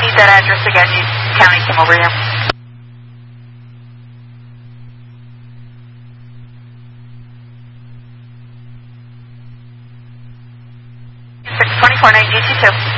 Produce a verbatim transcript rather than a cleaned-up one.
need that address again. You, county came over here. six twenty-four nine G T two.